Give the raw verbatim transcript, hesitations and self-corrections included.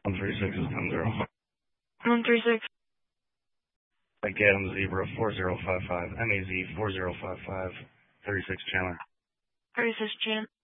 one three six is ten zero. one three six. Like Adam Zebra four zero five five, M A Z four zero five five, thirty-six Chandler. thirty-six Chandler.